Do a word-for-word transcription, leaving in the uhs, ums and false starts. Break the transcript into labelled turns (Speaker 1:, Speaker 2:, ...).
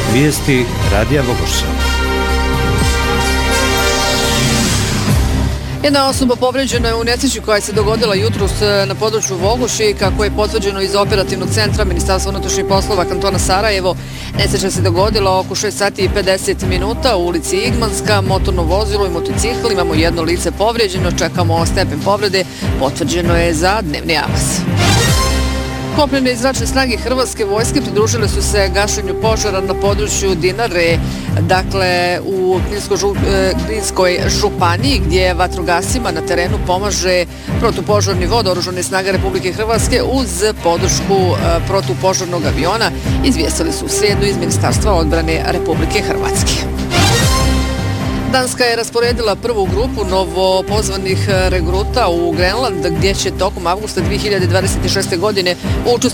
Speaker 1: Vijesti Radija Vogošća.
Speaker 2: Jedna osoba povređena je u nesreći koja se dogodila jutros na području Vogoši, kako je potvrđeno iz operativnog centra Ministarstva unutrašnjih poslova kantona Sarajevo. Nesreća se dogodila oko šest sati i pedeset minuta u ulici Igmanska, motorno vozilo i motocikl. Imamo jedno lice povređeno, čekamo stepen povrede, potvrđeno je za dnevni avans. Kopnene i zračne snage Hrvatske vojske pridružile su se gašenju požara na području Dinare, dakle u Kninskoj županiji, gdje vatrogascima na terenu pomaže protupožarni vod Oružane snage Republike Hrvatske uz podršku protupožarnog aviona, izvijestili su u srijedu iz Ministarstva odbrane Republike Hrvatske. Danska je rasporedila prvu grupu novopozvanih regruta u Grenland, gdje će tokom avgusta dvije hiljade dvadeset šeste. godine učestvovati